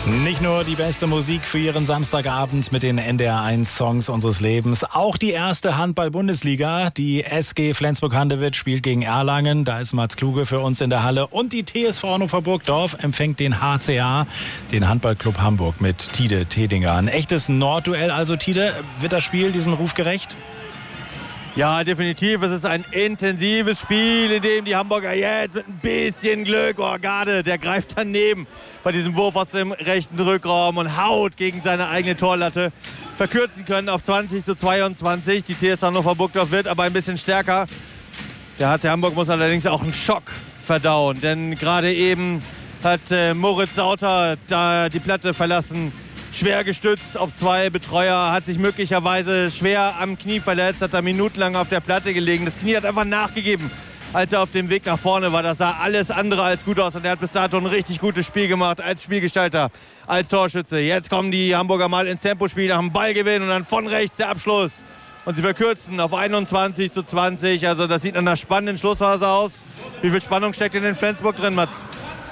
Nicht nur die beste Musik für Ihren Samstagabend mit den NDR1-Songs unseres Lebens, auch die erste Handball-Bundesliga. Die SG Flensburg-Handewitt spielt gegen Erlangen, da ist Mats Kluge für uns in der Halle. Und die TSV Hannover Burgdorf empfängt den HCA, den Handballclub Hamburg, mit Tide Tedinger. Ein echtes Nordduell also, Tide. Wird das Spiel diesem Ruf gerecht? Ja, definitiv. Es ist ein intensives Spiel, in dem die Hamburger jetzt mit ein bisschen Glück, Garde, der greift daneben bei diesem Wurf aus dem rechten Rückraum und haut gegen seine eigene Torlatte, verkürzen können auf 20:22. Die TSV Hannover Burgdorf wird aber ein bisschen stärker. Der HC Hamburg muss allerdings auch einen Schock verdauen, denn gerade eben hat Moritz Sauter da die Platte verlassen. Schwer gestützt auf zwei Betreuer, hat sich möglicherweise schwer am Knie verletzt, hat da minutenlang auf der Platte gelegen. Das Knie hat einfach nachgegeben, als er auf dem Weg nach vorne war. Das sah alles andere als gut aus und er hat bis dato ein richtig gutes Spiel gemacht als Spielgestalter, als Torschütze. Jetzt kommen die Hamburger mal ins Tempospiel nach dem Ballgewinn und dann von rechts der Abschluss. Und sie verkürzen auf 21:20. Also das sieht nach einer spannenden Schlussphase aus. Wie viel Spannung steckt in den Flensburg drin, Mats?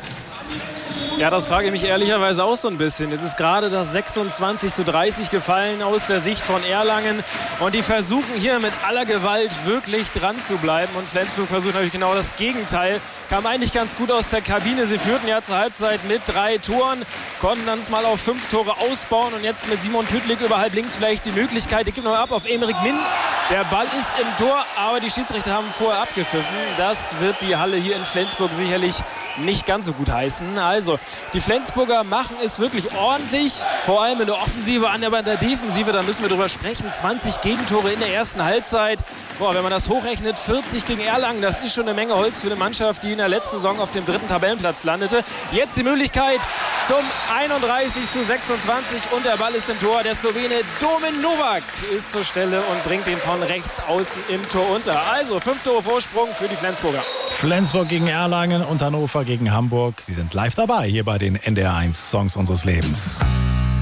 Ja, das frage ich mich ehrlicherweise auch so ein bisschen. Jetzt ist gerade das 26:30 gefallen aus der Sicht von Erlangen. Und die versuchen hier mit aller Gewalt wirklich dran zu bleiben. Und Flensburg versucht natürlich genau das Gegenteil. Kam eigentlich ganz gut aus der Kabine. Sie führten ja zur Halbzeit mit 3 Toren, konnten dann mal auf 5 Tore ausbauen. Und jetzt mit Simon Püttlik über halb links vielleicht die Möglichkeit. Die gibt noch ab auf Emerick Min. Der Ball ist im Tor, aber die Schiedsrichter haben vorher abgepfiffen. Das wird die Halle hier in Flensburg sicherlich nicht ganz so gut heißen. Also, die Flensburger machen es wirklich ordentlich, vor allem in der Offensive, aber in der Defensive, da müssen wir drüber sprechen. 20 Gegentore in der ersten Halbzeit. Boah, wenn man das hochrechnet, 40 gegen Erlangen, das ist schon eine Menge Holz für eine Mannschaft, die in der letzten Saison auf dem 3. Tabellenplatz landete. Jetzt die Möglichkeit zum 31:26 und der Ball ist im Tor. Der Slowene Domin Novak ist zur Stelle und bringt ihn von rechts außen im Tor unter. Also 5 Tore Vorsprung für die Flensburger. Flensburg gegen Erlangen und Hannover gegen Hamburg. Sie sind live dabei hier bei den NDR1 Songs unseres Lebens.